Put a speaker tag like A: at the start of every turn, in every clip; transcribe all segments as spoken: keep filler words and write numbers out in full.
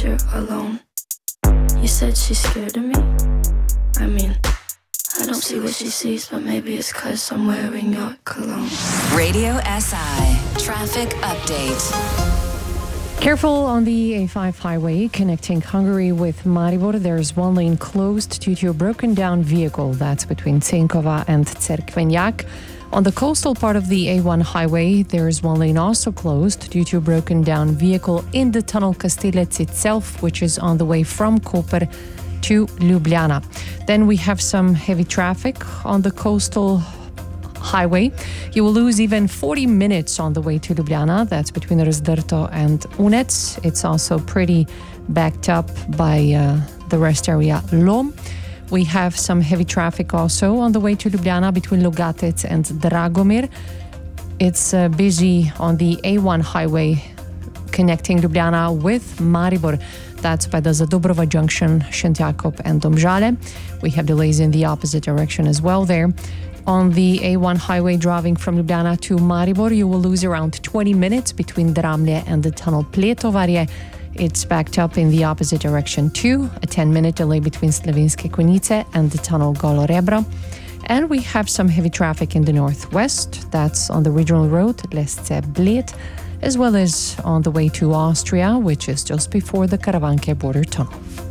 A: you're alone. You said she's scared of me? I mean, I don't see what she sees, but maybe it's 'cause I'm wearing your cologne.
B: Radio S I Traffic Update.
C: Careful on the A five highway connecting Hungary with Maribor. There's one lane closed due to a broken down vehicle. That's between Cenkova and Cerkvenjak. On the coastal part of the A one highway, there is one lane also closed due to a broken down vehicle in the tunnel Kastilec itself, which is on the way from Koper to Ljubljana. Then we have some heavy traffic on the coastal highway. You will lose even forty minutes on the way to Ljubljana. That's between Razdrto and Unec. It's also pretty backed up by uh, the rest area Lom. We have some heavy traffic also on the way to Ljubljana between Logatec and Dragomir. It's uh, busy on the A one highway connecting Ljubljana with Maribor. That's by the Zadobrova Junction, Šentjakov and Domžale. We have delays in the opposite direction as well there. On the A one highway driving from Ljubljana to Maribor, you will lose around twenty minutes between Dramlje and the tunnel Pletovarje. It's backed up in the opposite direction too. A ten-minute delay between Slovenske Konjice and the tunnel Golo Rebro. And we have some heavy traffic in the northwest. That's on the regional road Lesce-Bled, as well as on the way to Austria, which is just before the Karavanke border tunnel.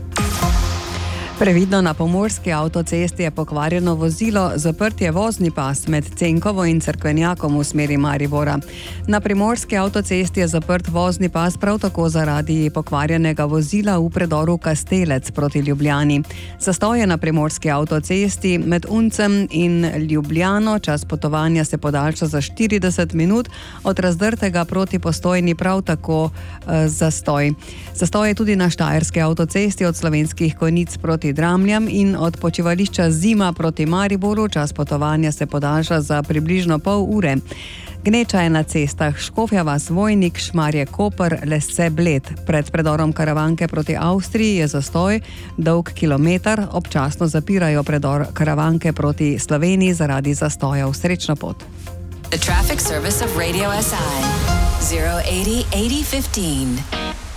D: Previdno na pomorski avtocesti je pokvarjeno vozilo, zaprt je vozni pas med Cenkovo in Cerkvenjakom v smeri Maribora. Na primorski avtocesti je zaprt vozni pas prav tako zaradi pokvarjenega vozila v predoru Kastelec proti Ljubljani. Zastoj je na primorski avtocesti med Uncem in Ljubljano, čas potovanja se podaljša za štirideset minut, od Razdrtega proti Postojni prav tako e, zastoj. Zastoj je tudi na štajerski avtocesti od Slovenskih Konjic proti Dramljam in od počivališča Zima proti Mariboru, čas potovanja se podaljša za približno pol ure. Gneča je na cestah Škofja vas Vojnik, Šmarje Koper, Lesce Bled. Pred predorom Karavanke proti Avstriji je zastoj dolg kilometer, občasno zapirajo predor Karavanke proti Sloveniji zaradi zastoja. Srečno pot.
B: The traffic service of Radio S I zero eighty eighty fifteen.